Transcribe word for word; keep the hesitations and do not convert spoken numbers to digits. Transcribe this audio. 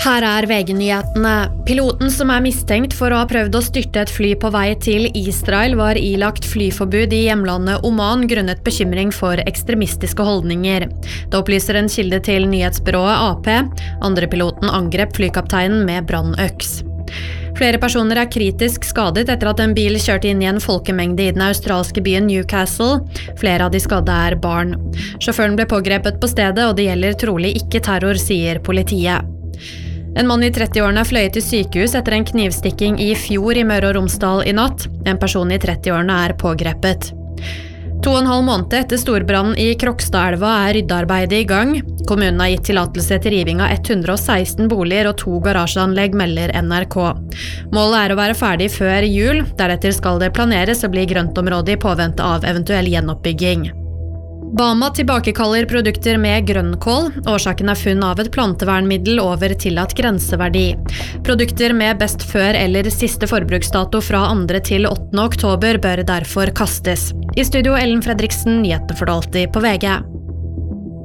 Her er V G-nyhetene. Piloten som er mistenkt for å ha prøvd å styrte et fly på vei til Israel var ilagt flyforbud i hjemlandet Oman grunnet bekymring for ekstremistiske holdninger. Det opplyser en kilde til nyhetsbyrået A P. Andre piloten angrep flykapteinen med brannøks. Flere personer er kritisk skadet etter at en bil kjørte inn i en folkemengde i den australske byen Newcastle. Flere av de skadde er barn. Sjåføren ble pågrepet på stedet, og det gjelder trolig ikke terror, sier politiet. En mann i trettiårene er fløyet til sykehus etter en knivstikking i fjor i Møre og Romsdal i natt. En person i trettiårene er pågrepet. To og en halv måned etter storbrannen i Krokstadelva er ryddearbeidet i gang. Kommunen har gitt tillatelse til riving av ett hundre og seksten boliger og to garasjeanlegg, melder N R K. Målet er å være ferdig før jul. Deretter skal det planeres å bli grøntområde i påvente av eventuell gjenoppbygging. Bama tilbakekaller produkter med grønnkål. Årsaken er funn av et plantevernmiddel over tillatt grenseverdi. Produkter med best før eller siste forbruksdato fra andre til åttende oktober bør derfor kastes. I studio Ellen Fredriksen, nyhetene for alltid på V G.